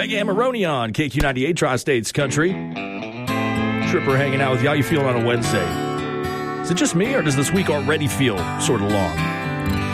Mega Maroney on KQ98 Tri-States Country. Tripper hanging out with you. How you feeling on a Wednesday? Is it just me, or does this week already feel sort of long?